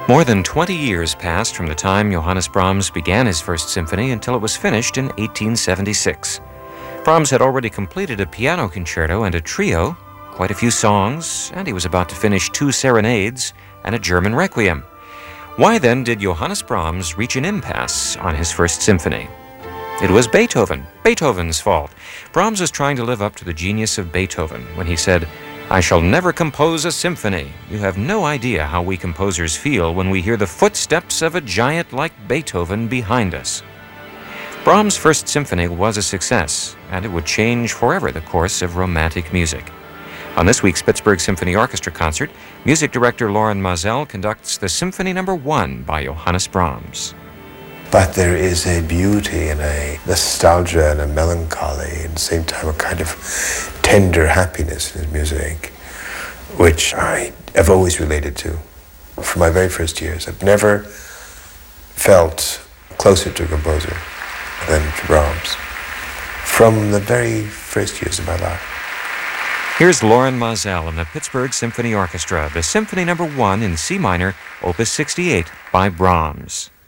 More than 20 years passed from the time Johannes Brahms began his first symphony until it was finished in 1876. Brahms had already completed a piano concerto and a trio, quite a few songs, and he was about to finish 2 serenades and a German requiem. Why then did Johannes Brahms reach an impasse on his first symphony? It was Beethoven's fault. Brahms was trying to live up to the genius of Beethoven when he said, "I shall never compose a symphony. You have no idea how we composers feel when we hear the footsteps of a giant like Beethoven behind us." Brahms' first symphony was a success, and it would change forever the course of romantic music. On this week's Pittsburgh Symphony Orchestra concert, music director Loren Maazel conducts the Symphony No. 1 by Johannes Brahms. But there is a beauty and a nostalgia and a melancholy, and at the same time a kind of tender happiness in his music, which I have always related to from my very first years. I've never felt closer to a composer than to Brahms from the very first years of my life. Here's Loren Maazel and the Pittsburgh Symphony Orchestra, the Symphony No. 1 in C minor, Opus 68 by Brahms.